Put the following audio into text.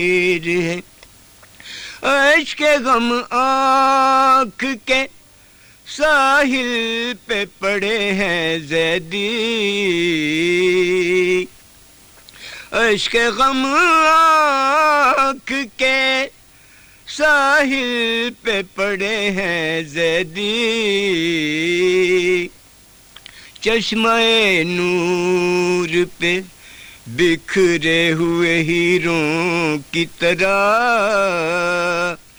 है। इश्क़ गम आँख के साहिल पे पड़े हैं ज़ैदी, इश्क़ गम आँख के साहिल पे पड़े हैं ज़ैदी। चश्मे नूर पे बिखरे हुए हीरों की तरह